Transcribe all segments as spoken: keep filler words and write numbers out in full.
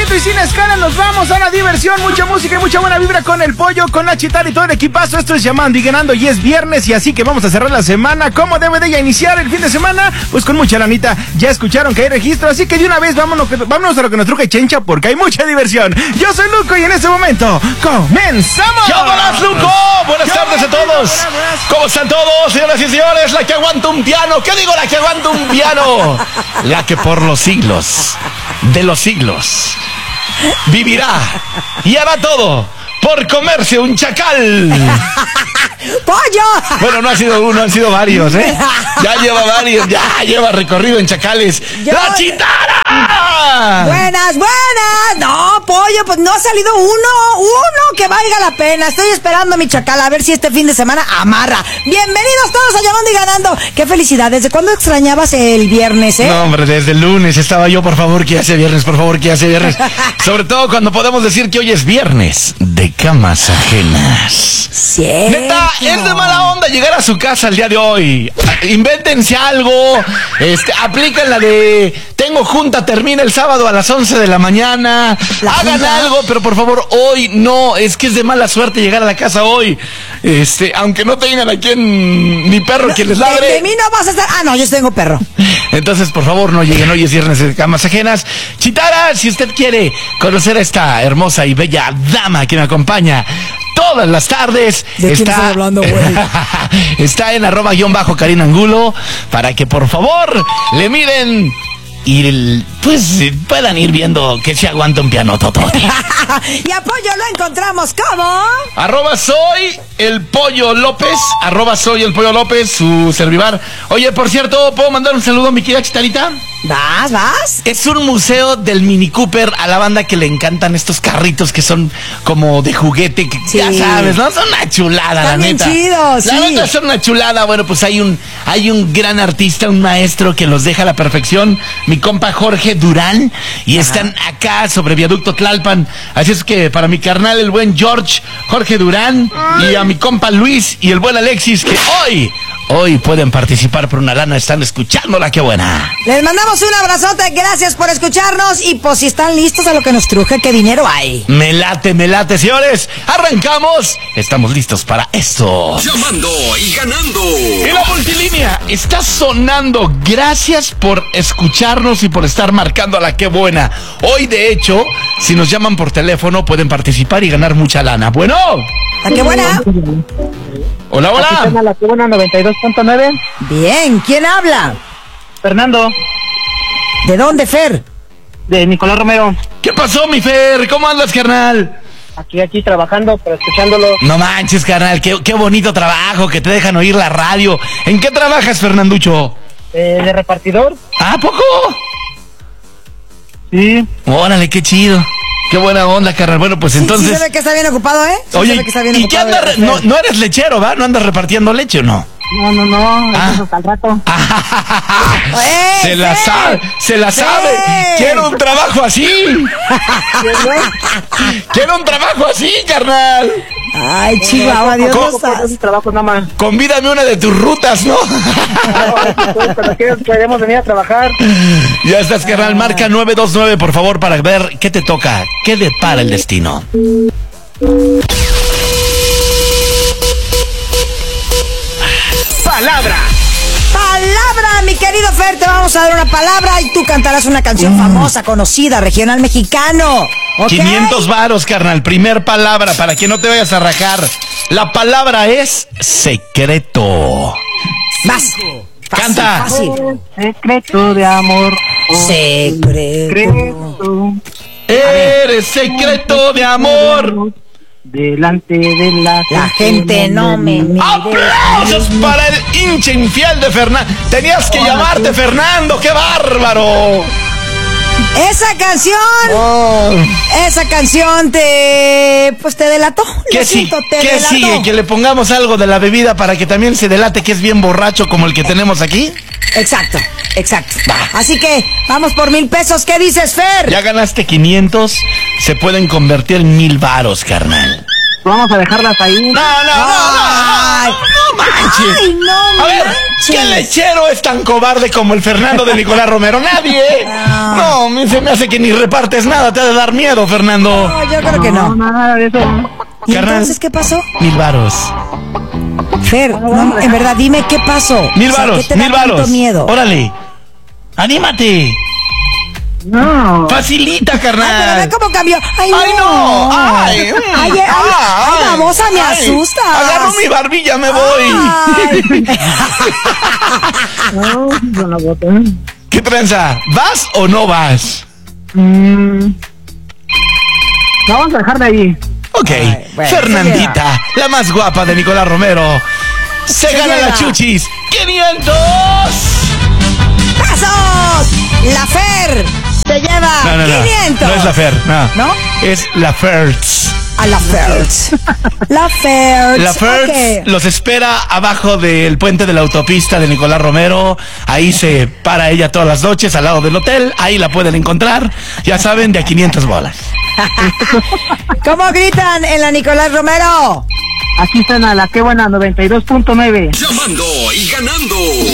lento y sin escala nos vamos a la diversión, mucha música y mucha buena vibra con el pollo, con la chitara y todo el equipazo. Esto es Llamando y Ganando y es viernes y así que vamos a cerrar la semana como debe de ya iniciar el fin de semana, pues con mucha lanita. Ya escucharon que hay registro, así que de una vez vámonos, vámonos a lo que nos truje Chencha porque hay mucha diversión. Yo soy Luco y en este momento comenzamos. ¡Ya volás, Luco! Buenas tardes a todos. ¿Cómo están todos, señoras y señores? La que aguanta un piano. ¿Qué digo la que aguanta un piano? La que por los siglos de los siglos vivirá y hará todo por comerse un chacal. ¡Pollo! Bueno, no ha sido uno, han sido varios, ¿eh? Ya lleva varios, ya lleva recorrido en chacales. Yo... ¡La chitara! Buenas, buenas. No, pollo, pues no ha salido uno, uno que valga la pena. Estoy esperando a mi chacal a ver si este fin de semana amarra. Bienvenidos todos a Llamando y Ganando. Qué felicidad. ¿Desde cuándo extrañabas el viernes, eh? No, hombre, desde el lunes estaba yo, por favor, que hace viernes, por favor, que hace viernes. Sobre todo cuando podemos decir que hoy es viernes de camas ajenas. Cierto. Neta, es de mala onda llegar a su casa el día de hoy. Invéntense algo, este, aplican la de tengo junta, termina el sábado a las once de la mañana. ¿La Hagan junta? algo, pero por favor, hoy no, es que es de mala suerte llegar a la casa hoy. Este, aunque no tengan aquí en mi perro no, que les ladre. De, de mí no vas a estar. Ah, no, yo tengo perro. Entonces, por favor, no lleguen, hoy es viernes de camas ajenas. Chitara, si usted quiere conocer a esta hermosa y bella dama que me acompaña todas las tardes, ¿de está, quién estás hablando, güey? Está en arroba guión bajo Karina Angulo, para que por favor le miren y el, pues puedan ir viendo que se aguanta un piano totote. Y a Pollo lo encontramos como arroba soy el Pollo López, arroba soy el Pollo López, su servivar. Oye, por cierto, ¿puedo mandar un saludo a mi querida Chitarita? Vas, vas. Es un museo del Mini Cooper a la banda que le encantan estos carritos que son como de juguete, que sí. Ya sabes, ¿no? Son una chulada, Están la neta. Bien chidos, la sí. neta son una chulada. Bueno, pues hay un hay un gran artista, un maestro que los deja a la perfección, mi compa Jorge Durán, y Ajá. están acá sobre Viaducto Tlalpan. Así es que para mi carnal, el buen George, Jorge Durán, Ay. y a mi compa Luis y el buen Alexis, que hoy Hoy pueden participar por una lana, están escuchándola, qué buena. Les mandamos un abrazote, gracias por escucharnos y pues si están listos a lo que nos truje, ¿qué dinero hay? Me late, me late, señores, arrancamos, estamos listos para esto. Llamando y Ganando. Y la multilínea está sonando, gracias por escucharnos y por estar marcando a la qué buena. Hoy, de hecho, si nos llaman por teléfono pueden participar y ganar mucha lana. Bueno. ¿La qué buena? Hola, hola. Aquí está la que buena noventa y dos punto nueve. Bien, ¿quién habla? Fernando. ¿De dónde, Fer? De Nicolás Romero. ¿Qué pasó, mi Fer? ¿Cómo andas, carnal? Aquí, aquí, trabajando, pero escuchándolo. No manches, carnal, qué, qué bonito trabajo, que te dejan oír la radio. ¿En qué trabajas, Fernanducho? Eh, de repartidor. ¿Ah, poco? Sí. Órale, qué chido. Qué buena onda, carnal. Bueno, pues entonces... Sí, sí se ve que está bien ocupado, ¿eh? Sí Oye, se ve que está bien ¿y ocupado, qué andas? Re... No, no eres lechero, ¿va? ¿No andas repartiendo leche o no? No, no, no, ah. eso hasta el rato. ¡Eh, se la sí! sabe, se la sí. sabe. Quiero un trabajo así. Quiero un trabajo así, carnal. Ay, Chihuahua, Dios nos hace. Trabajo nada más. Convídame una de tus rutas, ¿no? Cuando quieras podemos venir a trabajar. Ya estás, carnal. Marca nueve dos nueve, por favor, para ver qué te toca, qué depara el destino. Palabra. Palabra, mi querido Fer, te vamos a dar una palabra y tú cantarás una canción mm. famosa, conocida, regional mexicano. ¿Okay? quinientos varos, carnal. Primer palabra, para que no te vayas a rajar. La palabra es secreto. Vas. Canta. Fácil. Secreto de amor. Oh. Secreto. Eres secreto de amor. Delante de la, la gente, gente no me mire. ¡Aplausos para el hincha infiel de Fernando! Tenías que oh, llamarte Fernando, ¡qué bárbaro! Esa canción, oh. esa canción te, pues te delató. ¿Qué, siento, sí? te ¿Qué delató. sigue? ¿Que le pongamos algo de la bebida para que también se delate que es bien borracho como el que tenemos aquí? Exacto, exacto. Bah. Así que vamos por mil pesos. ¿Qué dices, Fer? Ya ganaste quinientos, se pueden convertir en mil varos, carnal. vamos a dejarlas ahí. No, no, no, Ay. no, no, no manches. Ay, no A ver, manches. ¿qué lechero es tan cobarde como el Fernando de Nicolás Romero? Nadie. Ah. No, a mí se me hace que ni repartes nada, te ha de dar miedo, Fernando. No, yo creo que no. nada de eso. ¿Y Carnal. entonces qué pasó? Mil varos. Fer, no, en verdad, dime qué pasó. Mil O sea, varos, ¿qué te da mil tanto varos. miedo? Órale. Anímate. No. Facilita, Ay, pero carnal. ve cómo cambió. Ay, Ay, no. Ay, Ay, mm, ay, ay, ay, babosa, me ay. asustas. Agarro mi barbilla, me voy. Ay. No, no la boté. ¿Qué tranza? ¿Vas o no vas? Mm. La vamos a dejar de ahí. Ok, Ay, bueno, Fernandita, la más guapa de Nicolás Romero, se, Se gana lleva. la chuchis. ¡quinientos! ¡Pasos! La Fer se lleva No, no, no. quinientos. No es la Fer, no. ¿No? Es la Fertz. A la Fertz. La Fertz. La Fertz Ok. los espera abajo del puente de la autopista de Nicolás Romero. Ahí se para ella todas las noches al lado del hotel. Ahí la pueden encontrar. Ya saben, de a quinientas bolas. ¿Cómo gritan en la Nicolás Romero? Aquí están a la que buena noventa y dos punto nueve. Llamando y ganando.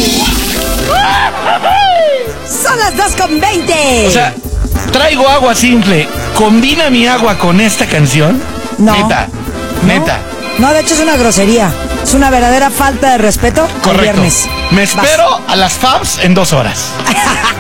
Son las dos con veinte. O sea, traigo agua simple. ¿Combina mi agua con esta canción? No. Neta, ¿No? neta. No, de hecho es una grosería. Es una verdadera falta de respeto al Correcto. viernes. Me Vas. espero a las Fabs en dos horas.